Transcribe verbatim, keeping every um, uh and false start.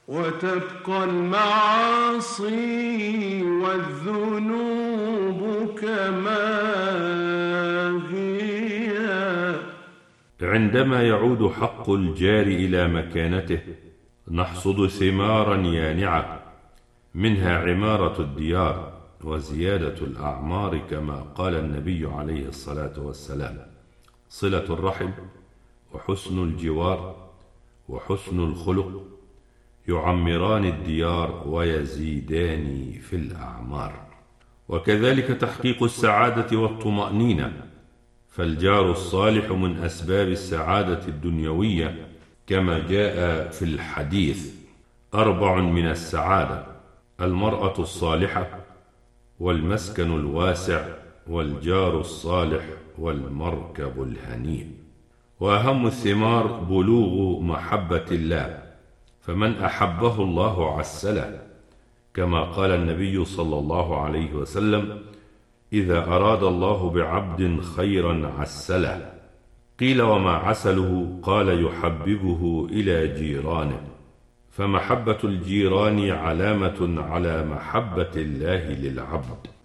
وتبقى المعاصي والذنوب كما هي. عندما يعود حق الجار إلى مكانته نحصد ثمارا يانعة، منها عمارة الديار وزيادة الأعمار كما قال النبي عليه الصلاة والسلام: صلة الرحم وحسن الجوار وحسن الخلق يعمران الديار ويزيدان في الأعمار. وكذلك تحقيق السعادة والطمأنينة، فالجار الصالح من أسباب السعادة الدنيوية كما جاء في الحديث: أربع من السعادة: المرأة الصالحة والمسكن الواسع والجار الصالح والمركب الهنيء. وأهم الثمار بلوغ محبة الله، فمن أحبه الله عسله، كما قال النبي صلى الله عليه وسلم: إذا أراد الله بعبد خيرا عسله. قيل: وما عسله؟ قال: يحببه إلى جيرانه. فمحبة الجيران علامة على محبة الله للعبد.